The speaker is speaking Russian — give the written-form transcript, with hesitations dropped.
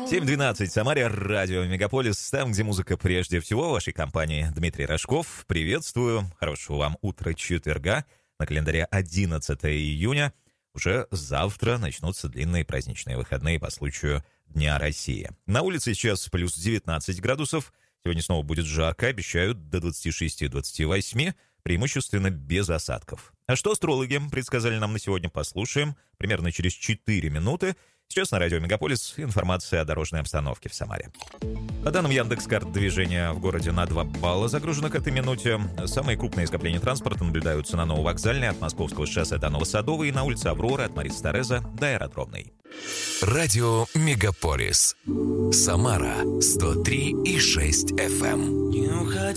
7:12 в Самаре, радио Мегаполис, там, где музыка прежде всего, в вашей компании Дмитрий Рожков. Приветствую, хорошего вам утра четверга, на календаре 11 июня. Уже завтра начнутся длинные праздничные выходные по случаю Дня России. На улице сейчас плюс 19 градусов, сегодня снова будет жарко, обещают до 26-28, преимущественно без осадков. А что астрологи предсказали нам на сегодня, послушаем примерно через 4 минуты. Сейчас на радио Мегаполис информация о дорожной обстановке в Самаре. По данным Яндекс.Карт, движение в городе на 2 балла загружено к этой минуте. Самые крупные скопления транспорта наблюдаются на Нововокзальной, от Московского шоссе до Новосадовой, и на улице Авроры от Мариса Тереза до Аэродромной. Радио Мегаполис. Самара 103,6 FM.